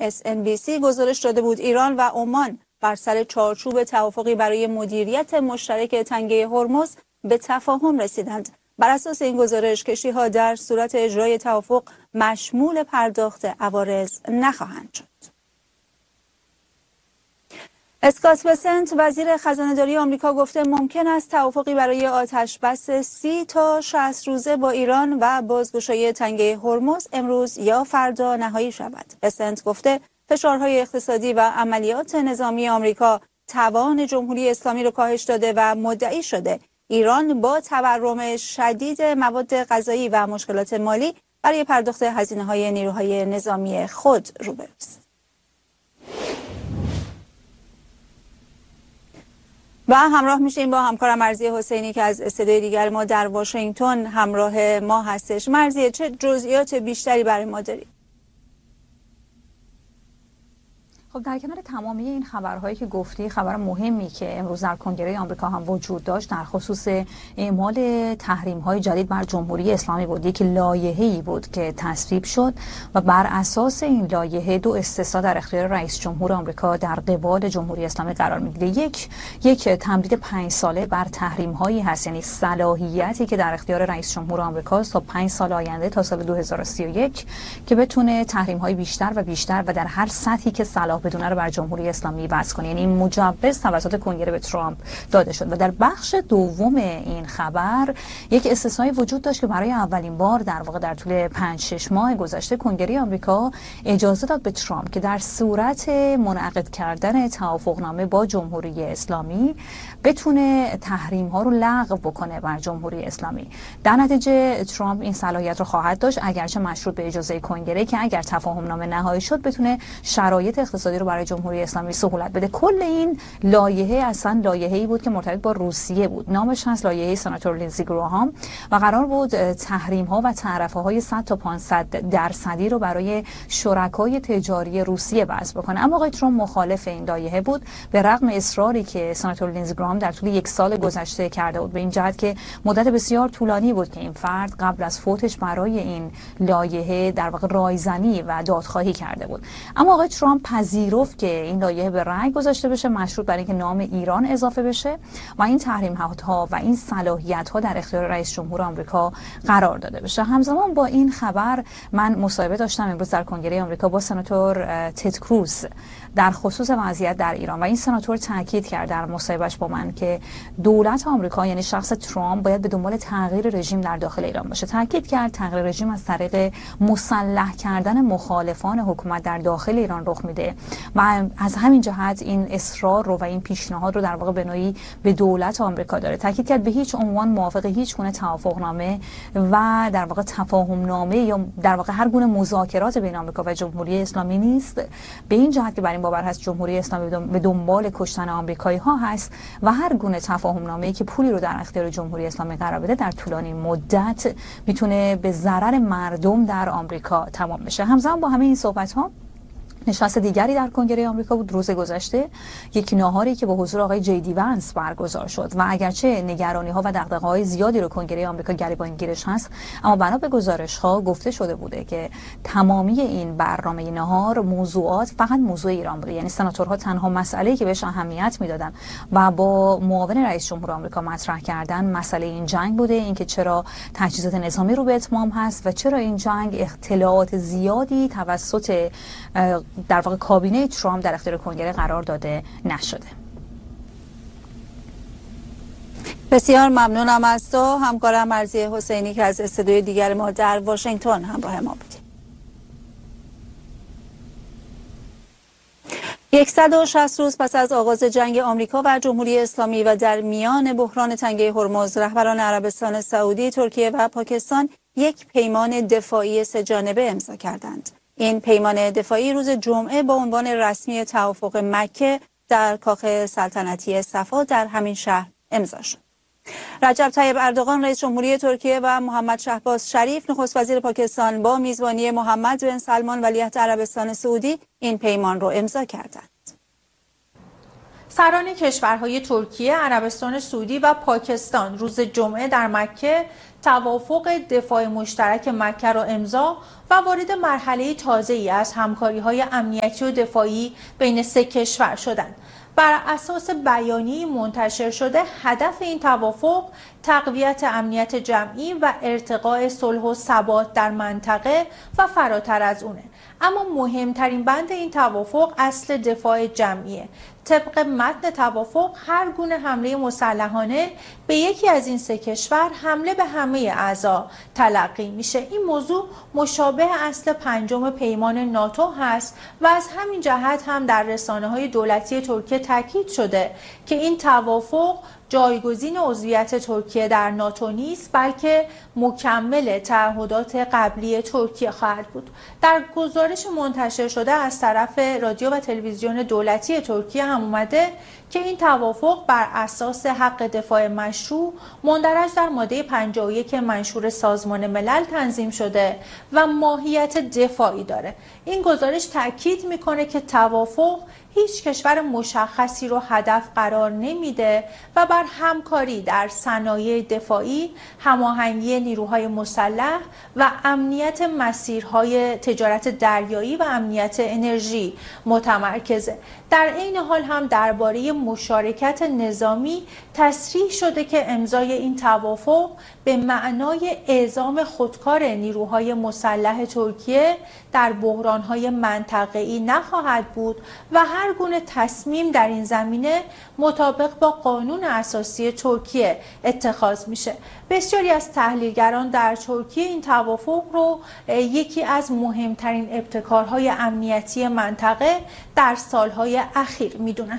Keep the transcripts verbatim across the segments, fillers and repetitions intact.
اس ان بی سی گزارش داده بود ایران و عمان بر سر چارچوب توافقی برای مدیریت مشترک تنگه هرمز به تفاهم رسیدند. بر اساس این گزارش کشتی‌ها در صورت اجرای توافق مشمول پرداخت عوارض نخواهند شد. اسکات بسنت وزیر خزانه‌داری آمریکا گفته ممکن است توافقی برای آتش‌بس سی تا شصت روزه با ایران و بازگشایی تنگه هرمز امروز یا فردا نهایی شود. بسنت گفته فشارهای اقتصادی و عملیات نظامی آمریکا توان جمهوری اسلامی را کاهش داده و مدعی شده ایران با تورم شدید مواد غذایی و مشکلات مالی برای پرداخت هزینه‌های نیروهای نظامی خود روبروست. و همراه میشیم با همکارم مرضیه حسینی که از استودیوی دیگر ما در واشنگتن همراه ما هستش. مرضیه، چه جزئیات بیشتری برای ما داری؟ خب در کنار تمامی این خبرهایی که گفتی، خبر مهمی که امروز در کنگره آمریکا هم وجود داشت در خصوص اعمال تحریم‌های جدید بر جمهوری اسلامی بود. یک لایحه‌ای بود که تصویب شد و بر اساس این لایحه دو استثنا در اختیار رئیس جمهور آمریکا در قبال جمهوری اسلامی قرار می‌گیره. یک یک تمدید پنج ساله بر تحریم‌هایی هست، یعنی صلاحیتی که در اختیار رئیس جمهور آمریکا است تا پنج سال آینده تا سال دو هزار و سی و یک که بتونه تحریم‌های بیشتر و بیشتر و در هر سطحی که صلاح بدونه رو بر جمهوری اسلامی وضع کنه. یعنی این مجوز توسط کنگره به ترامپ داده شد و در بخش دوم این خبر یک استثنایی وجود داشت که برای اولین بار در واقع در طول پنج شش ماه گذشته کنگره آمریکا اجازه داد به ترامپ که در صورت منعقد کردن توافقنامه با جمهوری اسلامی بتونه تحریم ها رو لغو بکنه بر جمهوری اسلامی. در نتیجه ترامپ این صلاحیت رو خواهد داشت، اگرچه مشروط به اجازه کنگره، که اگر تفاهم نامه نهایی شد بتونه شرایط اقتصادی رو برای جمهوری اسلامی سهولت بده. کل این لایحه اصلا لایحه‌ای بود که مرتبط با روسیه بود. نامش هست لایحه سناتور لینزی گراهام و قرار بود تحریم ها و تعرفه‌های صد تا پانصد درصدی رو برای شرکای تجاری روسیه وضع بکنه. اما آقای ترامپ مخالف این لایحه بود، به رغم اصراری که سناتور لینزی گراهام در طول یک سال گذشته کرده بود، به این جهت که مدت بسیار طولانی بود که این فرد قبل از فوتش برای این لایحه در واقع رایزنی و دادخواهی کرده بود. اما آقای ترامپ پذیرفت که این لایحه به رأی گذاشته بشه، مشروط بر اینکه نام ایران اضافه بشه و این تحریم ها و این صلاحیت ها در اختیار رئیس جمهور آمریکا قرار داده بشه. همزمان با این خبر من مصاحبه داشتم امروز در کنگره آمریکا با سناتور تد کروز در خصوص وضعیت در ایران و این سناتور تاکید کرد در مصاحبهش با من که دولت آمریکا، یعنی شخص ترامپ، باید به دنبال تغییر رژیم در داخل ایران باشه. تاکید کرد تغییر رژیم از طریق مسلح کردن مخالفان حکومت در داخل ایران رخ میده و از همین جهت این اصرار رو و این پیشنهاد رو در واقع به نوعی به دولت آمریکا داره. تاکید کرد به هیچ عنوان موافق هیچ گونه توافقنامه و در واقع تفاهم نامه یا در واقع هر گونه مذاکرات بین آمریکا و جمهوری اسلامی نیست، به این جهت که بر این باور هست جمهوری اسلامی به دنبال کشتن آمریکایی ها هست و هر گونه تفاهم نامه‌ای که پولی رو در اختیار جمهوری اسلامی قرار بده در طولانی مدت میتونه به ضرر مردم در آمریکا تمام بشه. همزمان با همه این صحبت ها نشست دیگری در کنگره آمریکا بود روز گذشته، یک ناهاری که با حضور آقای جی دی ونس برگزار شد و اگرچه نگرانی ها و دغدغه های زیادی رو کنگره آمریکا گریبانگیرش هست، اما بنا به گزارش ها گفته شده بوده که تمامی این برنامه نهار موضوعات فقط موضوع ایران بوده. یعنی سناتورها تنها مسئله‌ای که بهش اهمیت میدادن و با معاون رئیس جمهور آمریکا مطرح کردن مسئله این جنگ بوده، اینکه چرا تجهیزات نظامی رو به اتمام هست و چرا این جنگ اطلاعات زیادی توسط در واقع کابینه ترامپ در اختیار کنگره قرار داده نشده. بسیار ممنونم از تو همکارم مرضیه حسینی که از استودیوی دیگر ما در واشنگتن همراه ما بودی. صد و شصت روز پس از آغاز جنگ آمریکا و جمهوری اسلامی و در میان بحران تنگه هرمز، رهبران عربستان سعودی، ترکیه و پاکستان یک پیمان دفاعی سه‌جانبه امضا کردند. این پیمان دفاعی روز جمعه با عنوان رسمی توافق مکه در کاخ سلطنتی صفا در همین شهر امضا شد. رجب طیب اردوغان رئیس جمهوری ترکیه و محمد شهباز شریف نخست وزیر پاکستان با میزبانی محمد بن سلمان ولیعهد عربستان سعودی این پیمان را امضا کردند. سران کشورهای ترکیه، عربستان سعودی و پاکستان روز جمعه در مکه توافق دفاع مشترک مکه را امضا و وارد مرحله تازه‌ای از همکاری‌های امنیتی و دفاعی بین سه کشور شدند. بر اساس بیانیه‌ای منتشر شده، هدف این توافق تقویت امنیت جمعی و ارتقاء صلح و ثبات در منطقه و فراتر از اونه. اما مهمترین بند این توافق اصل دفاع جمعیه. طبق متن توافق، هر گونه حمله مسلحانه به یکی از این سه کشور حمله به همه اعضا تلقی میشه. این موضوع مشابه اصل پنجم پیمان ناتو هست و از همین جهت هم در رسانه‌های دولتی ترکیه تاکید شده که این توافق جایگزین عضویت ترکیه در ناتو نیست، بلکه مکمل تعهدات قبلی ترکیه خواهد بود. در گزارش منتشر شده از طرف رادیو و تلویزیون دولتی ترکیه هم اومده که این توافق بر اساس حق دفاع مشروع مندرج در ماده پنجاه و یک منشور سازمان ملل تنظیم شده و ماهیت دفاعی داره. این گزارش تاکید میکنه که توافق هیچ کشور مشخصی رو هدف قرار نمیده و بر همکاری در صنایع دفاعی، هماهنگی نیروهای مسلح و امنیت مسیرهای تجارت دریایی و امنیت انرژی متمرکزه. در این حال هم درباره مشارکت نظامی تصریح شده که امضای این توافق به معنای اعزام خودکار نیروهای مسلح ترکیه در بحرانهای منطقه‌ای نخواهد بود و هر گونه تصمیم در این زمینه مطابق با قانون اساسی ترکیه اتخاذ میشه. بسیاری از تحلیلگران در ترکیه این توافق رو یکی از مهمترین ابتکارهای امنیتی منطقه در سالهای اخیر میدونن.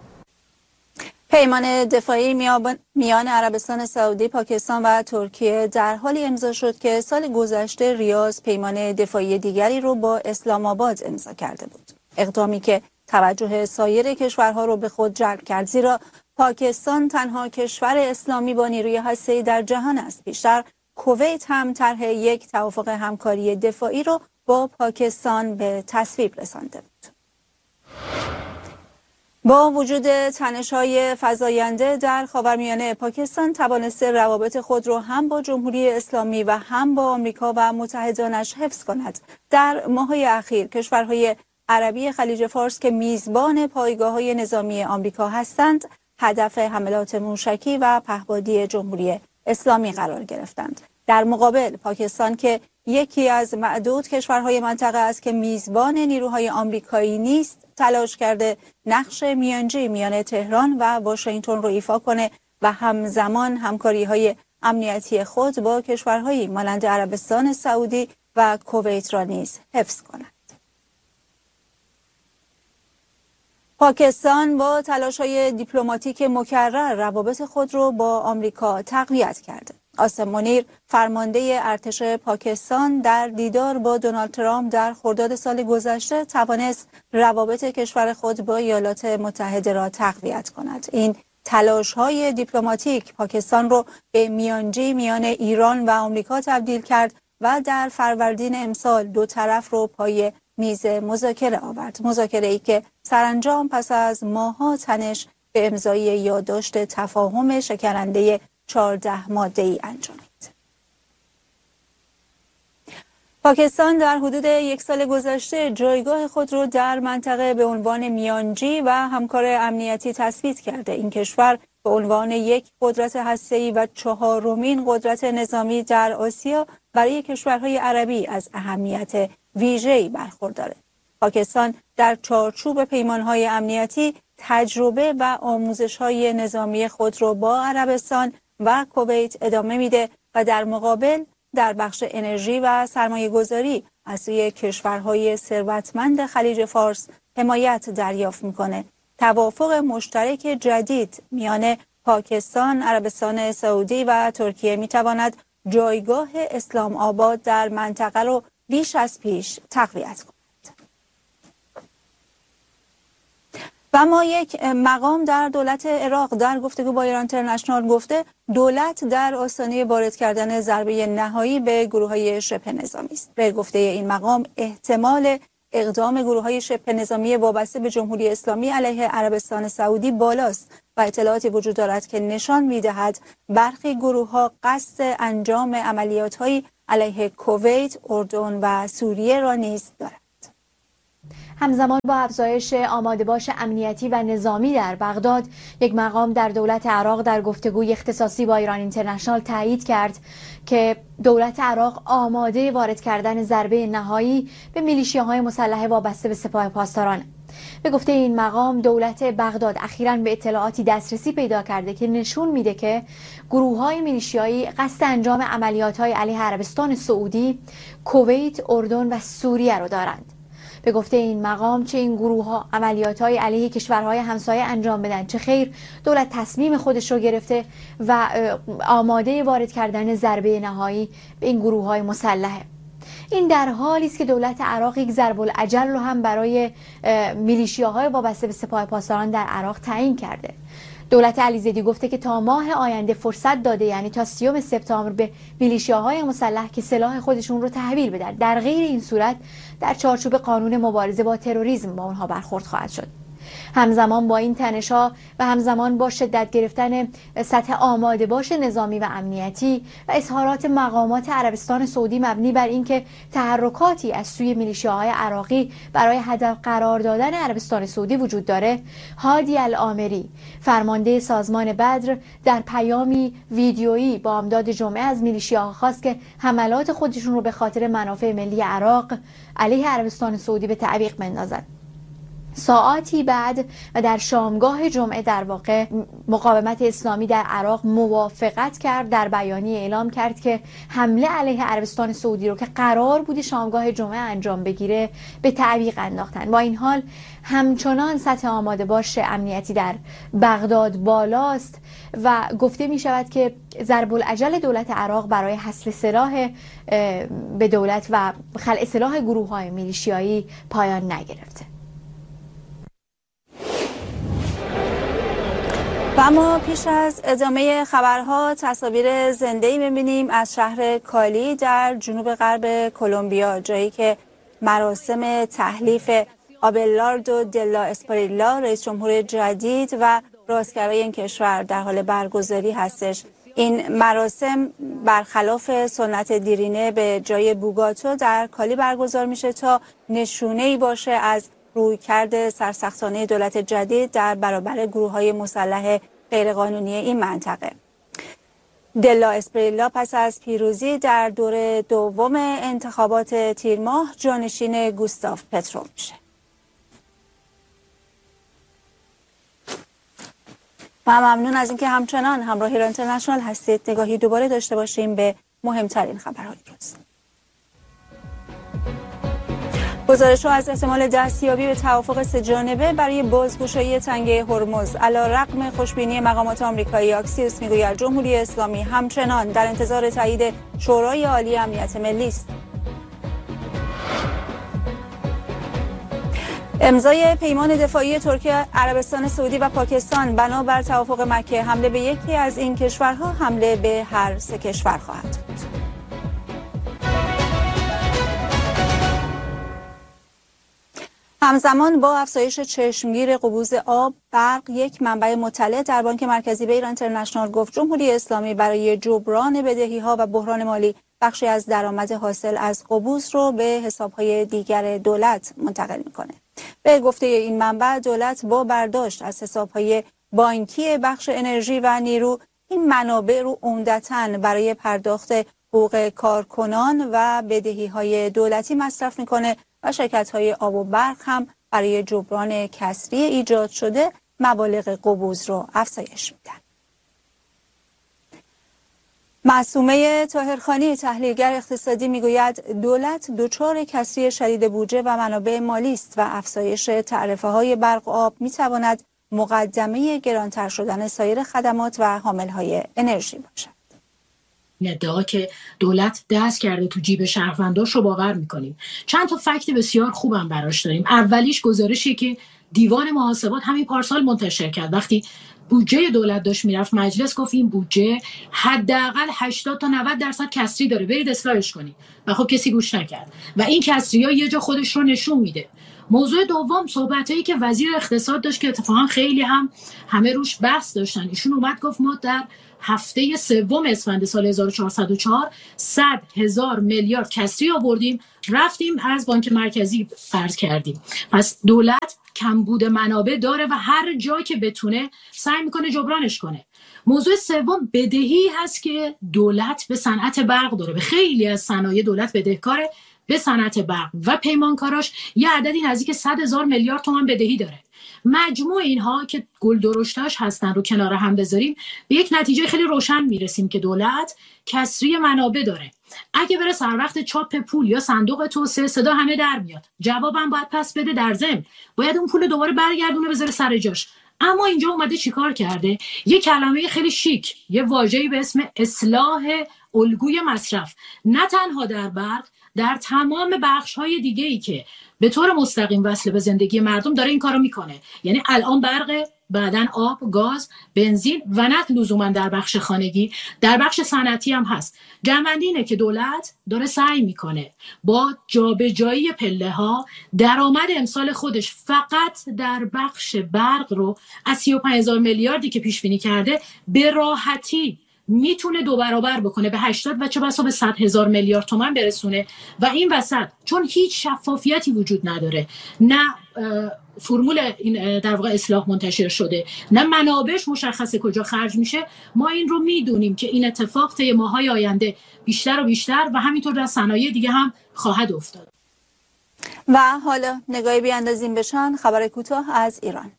پیمان دفاعی میان عربستان سعودی، پاکستان و ترکیه در حالی امضا شد که سال گذشته ریاض پیمان دفاعی دیگری رو با اسلام آباد امضا کرده بود. اقدامی که توجه سایر کشورها رو به خود جلب کرد، زیرا پاکستان تنها کشور اسلامی با نیروی هسته‌ای در جهان است. بیشتر کویت هم طرح یک توافق همکاری دفاعی رو با پاکستان به تصویب رسانده بود. با وجود تنش‌های فزاینده در خاورمیانه، پاکستان توانسته روابط خود را هم با جمهوری اسلامی و هم با آمریکا و متحدانش حفظ کند. در ماه‌های اخیر کشورهای عربی خلیج فارس که میزبان پایگاه‌های نظامی آمریکا هستند، هدف حملات موشکی و پهپادی جمهوری اسلامی قرار گرفتند. در مقابل پاکستان که یکی از معدود کشورهای منطقه است که میزبان نیروهای آمریکایی نیست، تلاش کرده نقش میانجی میان تهران و واشنگتن رو ایفا کنه و همزمان همکاری‌های امنیتی خود با کشورهایی مانند عربستان سعودی و کویت را نیز حفظ کند. پاکستان با تلاش‌های دیپلماتیک مکرر روابط خود را با آمریکا تقویت کرده. آسم منیر، فرمانده ارتش پاکستان، در دیدار با دونالد ترامپ در خرداد سال گذشته توانست روابط کشور خود با ایالات متحده را تقویت کند. این تلاش‌های دیپلماتیک پاکستان را به میانجی میان ایران و آمریکا تبدیل کرد و در فروردین امسال دو طرف رو پای میز مذاکره آورد. مذاکره‌ای که سرانجام پس از ماه‌ها تنش به امضای یادداشت تفاهم شکننده چهارده ماده‌ای انجامید. پاکستان در حدود یک سال گذشته جایگاه خود را در منطقه به عنوان میانجی و همکار امنیتی تثبیت کرده. این کشور به عنوان یک قدرت هسته‌ای و چهارمین قدرت نظامی در آسیا برای کشورهای عربی از اهمیت ویژه‌ای برخورداره. پاکستان در چارچوب پیمان‌های امنیتی تجربه و آموزش‌های نظامی خود را با عربستان و کویت ادامه میده و در مقابل در بخش انرژی و سرمایه گذاری از سوی کشورهای ثروتمند خلیج فارس حمایت دریافت میکنه. توافق مشترک جدید میان پاکستان، عربستان سعودی و ترکیه میتواند جایگاه اسلام آباد در منطقه رو بیش از پیش تقویت کند. و ما یک مقام در دولت عراق در گفتگو با ایران اینترنشنال گفته دولت در آستانه وارد کردن ضربه نهایی به گروه‌های شبه نظامی است. به گفته این مقام احتمال اقدام گروه‌های شبه نظامی وابسته به جمهوری اسلامی علیه عربستان سعودی بالاست و اطلاعاتی وجود دارد که نشان می‌دهد برخی گروه‌ها قصد انجام عملیات‌هایی علیه کویت، اردن و سوریه را نیز دارد. همزمان با افزایش آماده‌باش امنیتی و نظامی در بغداد، یک مقام در دولت عراق در گفتگوی اختصاصی با ایران اینترنشنال تایید کرد که دولت عراق آماده وارد کردن ضربه نهایی به میلیشیاهای مسلح وابسته به سپاه پاسداران. به گفته این مقام، دولت بغداد اخیراً به اطلاعاتی دسترسی پیدا کرده که نشون میده که گروه‌های میلیشیایی قصد انجام عملیات‌های علیه عربستان سعودی، کویت، اردن و سوریه را دارند. به گفته این مقام، چه این گروه ها عملیات‌های علیه کشورهای همسایه انجام بدن چه خیر، دولت تصمیم خودش رو گرفته و آماده وارد کردن ضربه نهایی به این گروه‌های مسلحه. این در حالی است که دولت عراق یک ضرب العجل رو هم برای میلیشیاهای وابسته به سپاه پاسداران در عراق تعیین کرده. دولت علیزیدی گفته که تا ماه آینده فرصت داده، یعنی تا سیوم سپتامبر، به میلیشیاهای مسلح که سلاح خودشون رو تحویل بدن. در غیر این صورت در چارچوب قانون مبارزه با تروریسم با اونها برخورد خواهد شد. همزمان با این تنش‌ها و همزمان با شدت گرفتن سطح آماده باش نظامی و امنیتی و اظهارات مقامات عربستان سعودی مبنی بر اینکه تحرکاتی از سوی میلیشیاهای عراقی برای هدف قرار دادن عربستان سعودی وجود داره، هادی العامری، فرمانده سازمان بدر، در پیامی ویدیویی با امداد جمعه از میلیشیاها خواست که حملات خودشون رو به خاطر منافع ملی عراق علیه عربستان سعودی به تعویق بندازند. ساعاتی بعد و در شامگاه جمعه در واقع مقاومت اسلامی در عراق موافقت کرد، در بیانیه اعلام کرد که حمله علیه عربستان سعودی رو که قرار بود شامگاه جمعه انجام بگیره به تعویق انداختن. با این حال همچنان سطح آماده باش امنیتی در بغداد بالاست و گفته می شود که ضرب العجل دولت عراق برای حصر سلاح به دولت و خلع سلاح گروه های میلیشیایی پایان نگرفته. و اما پیش از ادامه خبرها تصاویر زنده‌ای می‌بینیم از شهر کالی در جنوب غرب کلمبیا، جایی که مراسم تحلیف آبلاردو دلا اسپریلا، رئیس جمهور جدید و رازگرای این کشور، در حال برگزاری هستش. این مراسم برخلاف سنت دیرینه به جای بوگاتو در کالی برگزار میشه تا نشونه‌ای باشه از رویکرد سرسختانه دولت جدید در برابر گروه‌های مسلح غیرقانونی این منطقه. دلا اسپریلا پس از پیروزی در دور دوم انتخابات تیر ماه جانشین گوستاف پترو میشه. و ممنون از اینکه همچنان همراه ایران اینترنشنال هستید. نگاهی دوباره داشته باشیم به مهمترین خبرهای روز. گزارش‌ها از احتمال دستیابی به توافق سه‌جانبه برای بازگشایی تنگه هرمز علیرغم خوشبینی مقامات آمریکایی، اکسیوس میگوید جمهوری اسلامی همچنان در انتظار تایید شورای عالی امنیت ملی است. امضای پیمان دفاعی ترکیه، عربستان سعودی و پاکستان بنابر توافق مکه، حمله به یکی از این کشورها حمله به هر سه کشور خواهد بود. همزمان با افزایش چشمگیر قبوز آب، برق یک منبع مطلع در بانک مرکزی به ایران اینترنشنال گفت جمهوری اسلامی برای جبران بدهی‌ها و بحران مالی بخشی از درآمد حاصل از قبوز رو به حساب‌های دیگر دولت منتقل می‌کنه. به گفته این منبع، دولت با برداشت از حساب‌های بانکی بخش انرژی و نیرو این منابع رو عمدتاً برای پرداخت حقوق کارکنان و بدهی‌های دولتی مصرف می‌کنه و شرکت‌های آب و برق هم برای جبران کسری ایجاد شده مبالغ قبوز رو افزایش میدن. معصومه طاهرخانی، تحلیلگر اقتصادی، میگوید دولت دچار کسری شدید بودجه و منابع مالی است و افزایش تعرفه‌های برق و آب میتواند مقدمه گرانتر شدن سایر خدمات و حامل‌های انرژی باشد. ادعا که دولت دست کرده تو جیب شهرونداش رو باور میکنیم. چند تا فکت بسیار خوبم براش داریم. اولیش گزارشی که دیوان محاسبات همین پارسال منتشر کرد. وقتی بودجه دولت داشت میرفت مجلس، گفت این بودجه حداقل هشتاد تا نود درصد کسری داره، برید اصلاحش کنید. و خب کسی گوش نکرد و این کسری‌ها یه جا خودش رو نشون میده. موضوع دوم صحبتایی که وزیر اقتصاد داشت که اتفاقا خیلی هم همه روش بحث داشتن. ایشون اومد گفت ما در هفته سوم اسفند سال هزار و چهارصد و چهار صد هزار میلیارد کسری آوردیم، رفتیم از بانک مرکزی قرض کردیم. پس دولت کمبود منابع داره و هر جا که بتونه سعی میکنه جبرانش کنه. موضوع سوم بدهی هست که دولت به صنعت برق داره. به خیلی از صنایع دولت بدهکاره، به صنعت برق و پیمانکاراش یه عددی نزدیک صد هزار میلیارد تومان بدهی داره. مجموع اینها که گل درشتاش هستن رو کنار هم بذاریم به یک نتیجه خیلی روشن میرسیم که دولت کسری منابع داره. اگه بره سر وقت چاپ پول یا صندوق توسعه صدا همه در میاد، جوابم باید پس بده، در ضمن باید اون پول دوباره برگردونه بذاره سر جاش. اما اینجا اومده چیکار کرده؟ یه کلمه خیلی شیک، یه واژه‌ای به اسم اصلاح الگوی مصرف، نه تنها در برق، در تمام بخش‌های دیگه‌ای که به طور مستقیم وصل به زندگی مردم داره این کارو میکنه. یعنی الان برق، بعدن آب، گاز، بنزین و نه لزوما در بخش خانگی، در بخش صنعتی هم هست. جنبندی اینه که دولت داره سعی میکنه با جابجایی پله‌ها درآمد امسال خودش فقط در بخش برق رو از سی و پنج هزار میلیاردی که پیش بینی کرده به راحتی میتونه دو برابر بکنه، به هشتاد و چه بسا به صد هزار میلیارد تومان برسونه. و این وسط چون هیچ شفافیتی وجود نداره، نه فرمول این در واقع اصلاح منتشر شده، نه منابعش مشخصه کجا خرج میشه، ما این رو میدونیم که این اتفاق طی ماهای آینده بیشتر و بیشتر و همینطور در صنایع دیگه هم خواهد افتاد. و حالا نگاهی بیاندازیم به چند خبر کوتاه از ایران.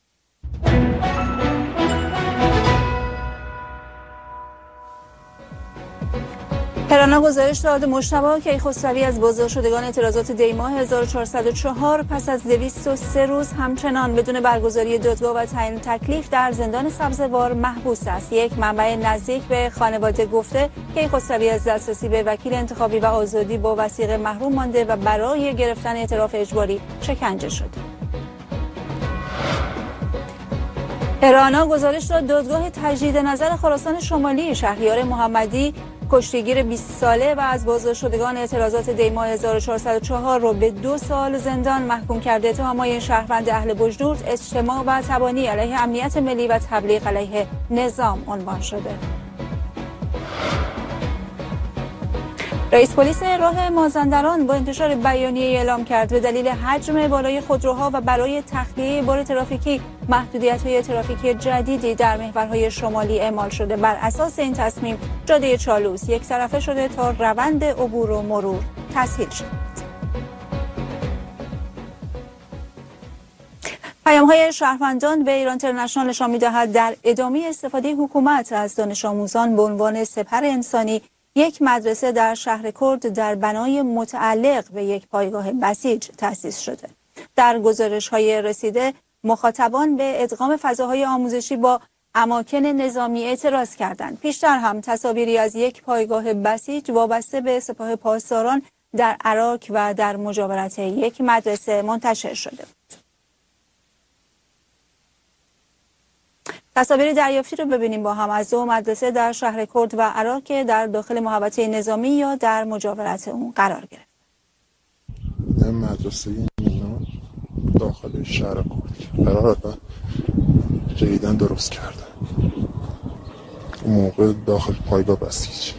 هرانا گزارش داد مجتبی کیخسروی از بازداشت شدگان اعتراضات دی‌ماه هزار و چهارصد و چهار پس از دویست و سه روز همچنان بدون برگزاری دادگاه و تعیین تکلیف در زندان سبزوار محبوس است. یک منبع نزدیک به خانواده گفته کیخسروی از دسترسی به وکیل انتخابی و آزادی با وثیقه محروم مانده و برای گرفتن اعتراف اجباری شکنجه شده. هرانا گزارش داد دادگاه تجدید نظر خراسان شمالی شهریار محمدی کشتیگیر بیست ساله و از بازداشت شدگان اعتراضات دی‌ماه هزار و چهارصد و چهار را به دو سال زندان محکوم کرده. اتهام‌های شهروند اهل بجنورد اجتماع و تبانی علیه امنیت ملی و تبلیغ علیه نظام عنوان شده. رئیس پلیس راه مازندران با انتشار بیانیه اعلام کرد به دلیل حجم بالای خودروها و برای تخلیه بار ترافیکی محدودیت‌های ترافیکی جدیدی در محورهای شمالی اعمال شده. بر اساس این تصمیم جاده چالوس یک طرفه شده تا روند عبور و مرور تسهیل شد. پیام‌های شهروندان به ایران اینترنشنال نشان می‌دهد در ادامه استفاده حکومت از دانش آموزان به عنوان سپر انسانی، یک مدرسه در شهر کرد در بنای متعلق به یک پایگاه بسیج تأسیس شده. در گزارش‌های رسیده مخاطبان به ادغام فضاهای آموزشی با اماکن نظامی اعتراض کردند. پیشتر هم تصاویری از یک پایگاه بسیج وابسته به سپاه پاسداران در عراق و در مجاورت یک مدرسه منتشر شده بود. تصاویر دریافتی رو ببینیم با هم از دو مدرسه در شهر کرد و عراق که در داخل محوطه نظامی یا در مجاورت اون قرار گرفت. در مدرسه اینا داخل شهر کرد قرار جدیداً درست کردن. اون موقع داخل پایگاه بسیج